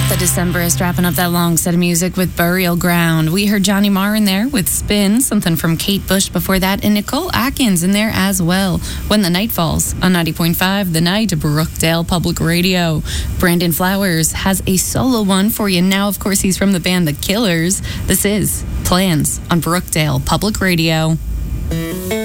The Decemberists wrapping up that long set of music with Burial Ground. We heard Johnny Marr in there with Spin, something from Kate Bush before that, and Nicole Atkins in there as well. When the Night Falls on 90.5 The Night, Brookdale Public Radio. Brandon Flowers has a solo one for you now. Of course, he's from the band The Killers. This is Plans on Brookdale Public Radio.